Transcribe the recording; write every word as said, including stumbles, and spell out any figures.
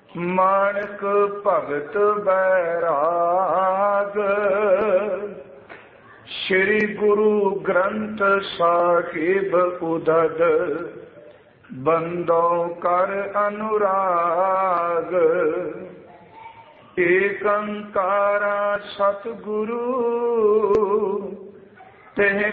ਮਾਣਕ ਭਗਤ ਬੈਰਾਗ, ਸ਼੍ਰੀ ਗੁਰੂ ਗ੍ਰੰਥ ਸਾਹਿਬ ਉਦਦ, ਬੰਦੋ ਕਰ ਅਨੁਰਾਗ। ਏਕ ਓਂਕਾਰ ਸਤਿਗੁਰੂ ਤਿਹ